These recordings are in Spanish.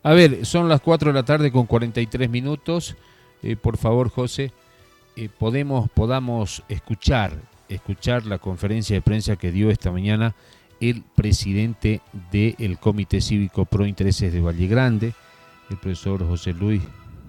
A ver, son las 4 de la tarde con 43 minutos. Por favor, José, podamos escuchar la conferencia de prensa que dio esta mañana el presidente del Comité Cívico Pro Intereses de Valle Grande, el profesor José Luis,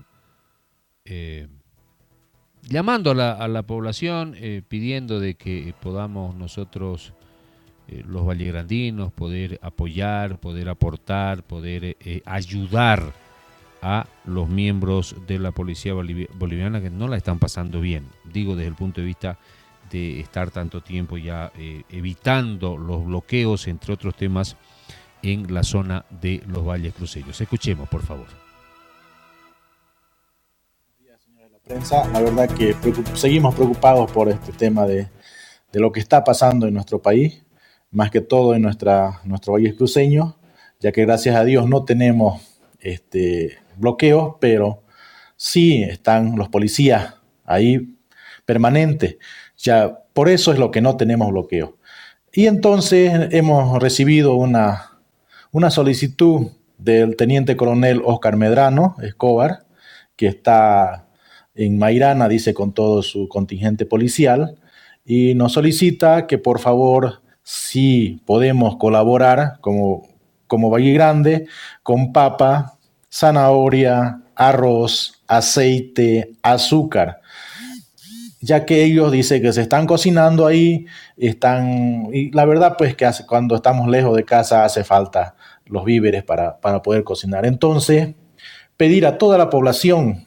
llamando a la población, pidiendo de que podamos nosotros, los vallegrandinos, poder apoyar, poder aportar, poder ayudar a los miembros de la policía boliviana que no la están pasando bien. Digo desde el punto de vista de estar tanto tiempo ya evitando los bloqueos, entre otros temas, en la zona de los valles cruceños. Escuchemos, por favor. La prensa, la verdad que seguimos preocupados por este tema de lo que está pasando en nuestro país, más que todo en nuestro valle cruceño, ya que gracias a Dios no tenemos bloqueos, pero sí están los policías ahí permanentes. Ya por eso es lo que no tenemos bloqueo. Y entonces hemos recibido una solicitud del teniente coronel Oscar Medrano Escobar, que está en Mairana, dice, con todo su contingente policial, y nos solicita que por favor, si podemos colaborar como Valle Grande, con papa, zanahoria, arroz, aceite, azúcar, ya que ellos dicen que se están cocinando ahí, y la verdad pues que cuando estamos lejos de casa hace falta los víveres para poder cocinar. Entonces, pedir a toda la población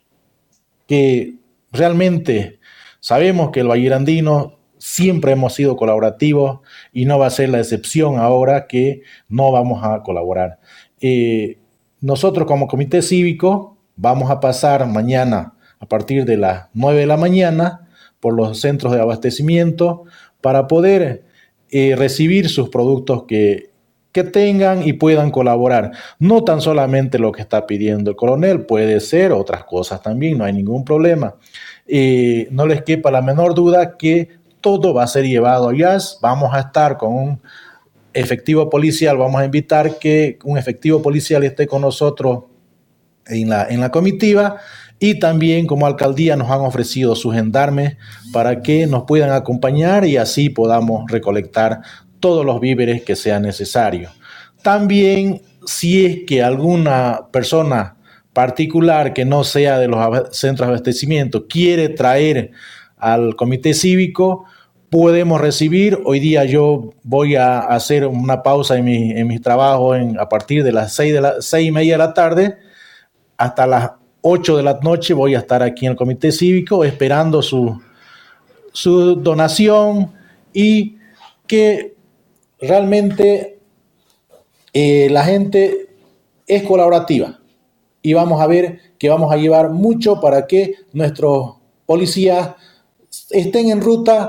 que realmente sabemos que el vallegrandino siempre hemos sido colaborativos y no va a ser la excepción ahora que no vamos a colaborar. Nosotros como comité cívico vamos a pasar mañana a partir de las 9 de la mañana por los centros de abastecimiento para poder recibir sus productos que tengan y puedan colaborar. No tan solamente lo que está pidiendo el coronel, puede ser otras cosas también, no hay ningún problema. No les quepa la menor duda que todo va a ser llevado allá. Vamos a estar con un efectivo policial, vamos a invitar que un efectivo policial esté con nosotros en la comitiva, y también como alcaldía nos han ofrecido sus gendarmes para que nos puedan acompañar y así podamos recolectar todos los víveres que sean necesarios. También, si es que alguna persona particular que no sea de los centros de abastecimiento quiere traer al comité cívico, podemos recibir. Hoy día yo voy a hacer una pausa en mi trabajo a partir de las 6:30 de la tarde hasta las 8 de la noche. Voy a estar aquí en el comité cívico esperando su donación, y que realmente la gente es colaborativa, y vamos a ver que vamos a llevar mucho para que nuestros policías estén en ruta